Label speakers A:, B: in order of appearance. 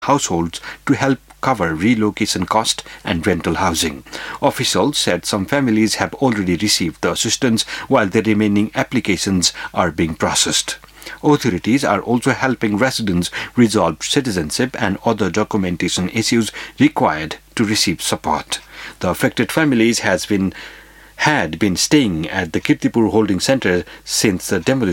A: households to help cover relocation cost and rental housing. Officials said some families have already received the assistance while the remaining applications are being processed. Authorities are also helping residents resolve citizenship and other documentation issues required to receive support. The affected families had been staying at the Kirtipur Holding Center since the demolition